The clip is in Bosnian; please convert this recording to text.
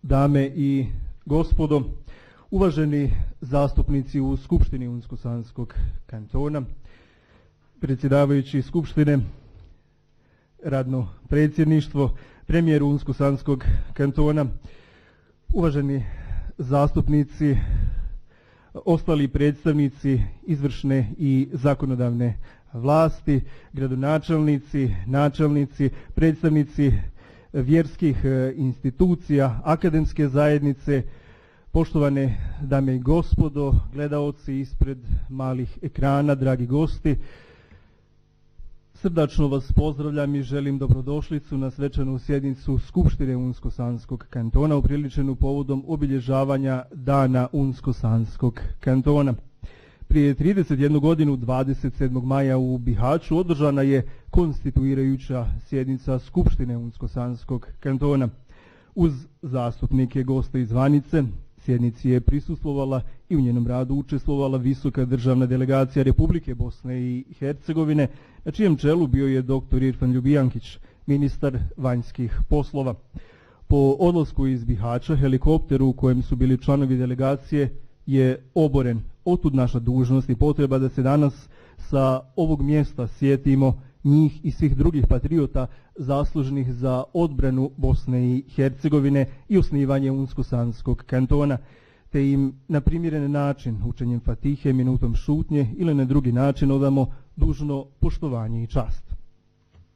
dame i gospodo, uvaženi zastupnici u Skupštini Unsko-Sanskog kantona, predsjedavajući Skupštine, radno predsjedništvo, premijer Unsko-Sanskog kantona, uvaženi zastupnici, ostali predstavnici izvršne i zakonodavne vlasti, gradonačelnici, načelnici, predstavnici vjerskih institucija, akademske zajednice, poštovane dame i gospodo, gledaoci ispred malih ekrana, dragi gosti, srdačno vas pozdravljam i želim dobrodošlicu na svečanu sjednicu Skupštine Unsko-Sanskog kantona upriličenu povodom obilježavanja Dana Unsko-Sanskog kantona. Prije 31 godinu, 27. maja u Bihaću, održana je konstituirajuća sjednica Skupštine Unsko-Sanskog kantona. Uz zastupnike, goste i zvanice, sjednici je prisustvovala i u njenom radu učestvovala visoka državna delegacija Republike Bosne i Hercegovine, na čijem čelu bio je dr. Irfan Ljubijankić, ministar vanjskih poslova. Po odlasku iz Bihaća, helikopter u kojem su bili članovi delegacije je oboren. Otud naša dužnost i potreba da se danas sa ovog mjesta sjetimo njih i svih drugih patriota zaslužnih za odbranu Bosne i Hercegovine i osnivanje Unsko-Sanskog kantona, te im na primjeren način, učenjem fatihe, minutom šutnje ili na drugi način odamo dužno poštovanje i čast.